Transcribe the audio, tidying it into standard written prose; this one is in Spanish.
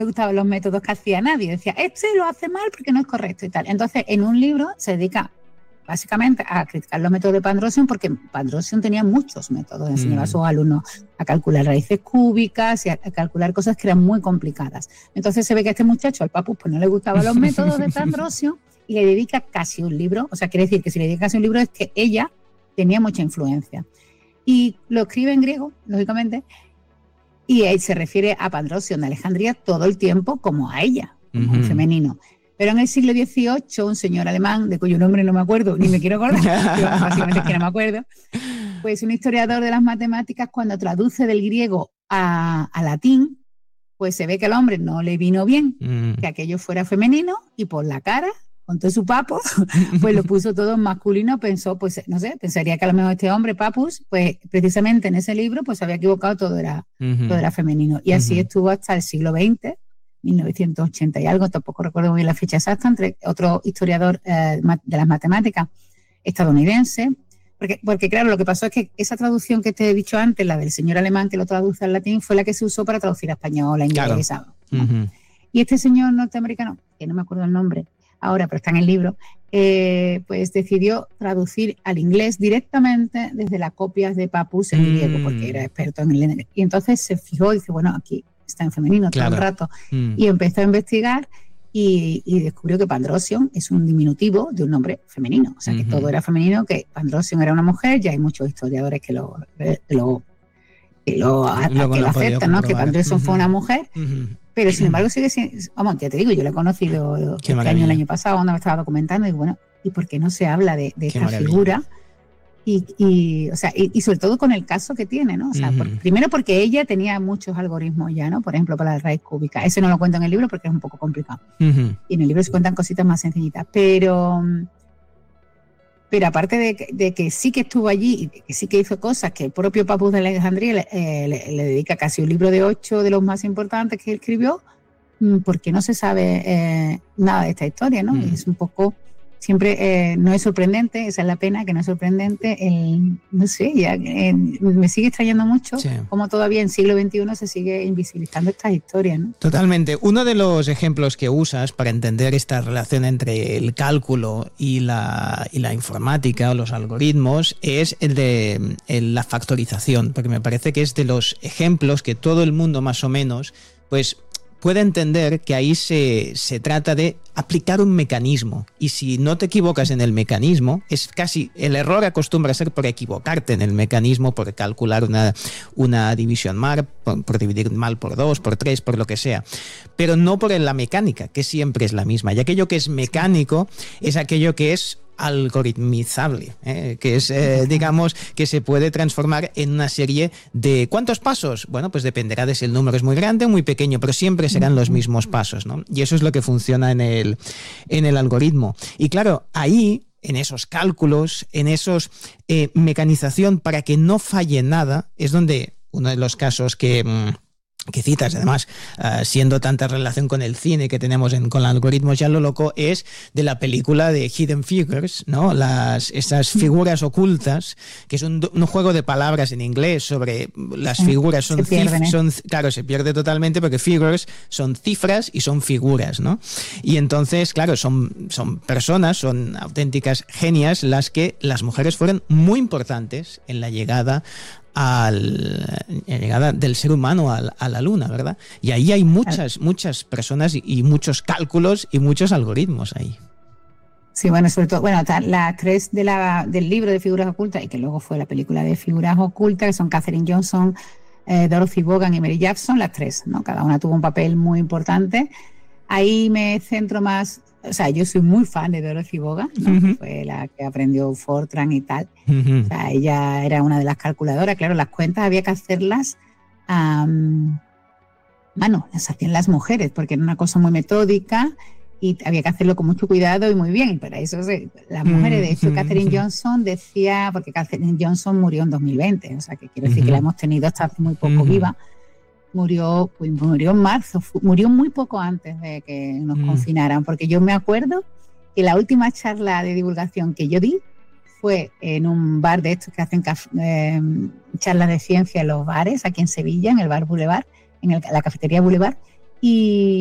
le gustaban los métodos que hacía nadie. Decía, este lo hace mal porque no es correcto y tal. Entonces, en un libro se dedica básicamente a criticar los métodos de Pandrosion, porque Pandrosion tenía muchos métodos, enseñaba a sus alumnos a calcular raíces cúbicas y a calcular cosas que eran muy complicadas. Entonces se ve que a este muchacho, al Papus, pues no le gustaban los métodos de Pandrosion y le dedica casi un libro. O sea, quiere decir que si le dedica casi un libro es que ella tenía mucha influencia. Y lo escribe en griego, lógicamente, y él se refiere a Pandrosion de Alejandría todo el tiempo como a ella, como un femenino. Pero en el siglo XVIII, un señor alemán, de cuyo nombre no me acuerdo, ni me quiero acordar, yo básicamente es que no me acuerdo, pues un historiador de las matemáticas, cuando traduce del griego a latín, pues se ve que al hombre no le vino bien que aquello fuera femenino, y por la cara, con todo su papo, pues lo puso todo en masculino. Pensó, pues no sé, pensaría que a lo mejor este hombre, Papus, pues precisamente en ese libro, pues se había equivocado, todo era femenino. Y así estuvo hasta el siglo XX, 1980 y algo, tampoco recuerdo muy bien la fecha exacta, entre otro historiador de las matemáticas estadounidense, porque claro, lo que pasó es que esa traducción que te he dicho antes, la del señor alemán que lo traduce al latín, fue la que se usó para traducir a español, a inglés. Claro. Y este señor norteamericano, que no me acuerdo el nombre ahora, pero está en el libro, pues decidió traducir al inglés directamente desde las copias de Papus en griego, porque era experto en el... Y entonces se fijó y dice, bueno, aquí está en femenino todo el rato. Y empezó a investigar y descubrió que Pandrosion es un diminutivo de un nombre femenino. O sea, que todo era femenino, que Pandrosion era una mujer. Ya hay muchos historiadores que lo aceptan, ¿no? Que Pandrosion fue una mujer. Pero sin embargo sigue siendo... Vamos, ya te digo, yo lo he conocido el año pasado, cuando me estaba documentando, y bueno, ¿y por qué no se habla de esta figura? Y sobre todo con el caso que tiene, ¿no? O sea, primero porque ella tenía muchos algoritmos ya, ¿no? Por ejemplo, para la raíz cúbica. Ese no lo cuento en el libro porque es un poco complicado. Y en el libro se cuentan cositas más sencillitas. Pero aparte de que sí que estuvo allí y que sí que hizo cosas que el propio Papus de Alejandría le dedica casi un libro de 8 de los más importantes que escribió, porque no se sabe nada de esta historia, ¿no? Es un poco... Siempre no es sorprendente, esa es la pena, que no es sorprendente, no sé, ya me sigue extrañando mucho cómo todavía en siglo XXI se sigue invisibilizando estas historias, ¿no? Totalmente. Uno de los ejemplos que usas para entender esta relación entre el cálculo y la informática o los algoritmos es el de la factorización, porque me parece que es de los ejemplos que todo el mundo más o menos pues puede entender que ahí se trata de aplicar un mecanismo, y si no te equivocas en el mecanismo, es casi el error acostumbra a ser por equivocarte en el mecanismo, por calcular una división mal, por dividir mal por 2, por 3, por lo que sea, pero no por la mecánica, que siempre es la misma. Y aquello que es mecánico es aquello que es algoritmizable, que es, digamos, que se puede transformar en una serie de... ¿Cuántos pasos? Bueno, pues dependerá de si el número es muy grande o muy pequeño, pero siempre serán los mismos pasos, ¿no? Y eso es lo que funciona en el algoritmo. Y claro, ahí, en esos cálculos, en esos mecanización para que no falle nada, es donde uno de los casos que citas, además, siendo tanta relación con el cine que tenemos con algoritmos, ya lo loco, es de la película de Hidden Figures, ¿no? Esas figuras ocultas, que es un juego de palabras en inglés sobre las figuras, claro, se pierde totalmente porque figures son cifras y son figuras, ¿no? Y entonces, claro, son personas, son auténticas genias las mujeres fueron muy importantes en la llegada del ser humano a la luna, ¿verdad? Y ahí hay muchas personas y muchos cálculos y muchos algoritmos ahí. Sí, bueno, sobre todo, las tres del libro de figuras ocultas, y que luego fue la película de figuras ocultas, que son Katherine Johnson, Dorothy Vaughan y Mary Jackson, las tres, ¿no? Cada una tuvo un papel muy importante. Ahí me centro más... O sea, yo soy muy fan de Dorothy Vaughan, ¿no? Que fue la que aprendió Fortran y tal. O sea, ella era una de las calculadoras. Claro, las cuentas había que hacerlas las hacían las mujeres, porque era una cosa muy metódica y había que hacerlo con mucho cuidado y muy bien. Y para eso las mujeres, de hecho, Katherine Johnson decía, porque Katherine Johnson murió en 2020, o sea, que quiero decir que la hemos tenido hasta hace muy poco viva. Murió en marzo, murió muy poco antes de que nos confinaran, porque yo me acuerdo que la última charla de divulgación que yo di fue en un bar de estos que hacen charlas de ciencia en los bares, aquí en Sevilla, en el bar Boulevard, en la cafetería Boulevard, y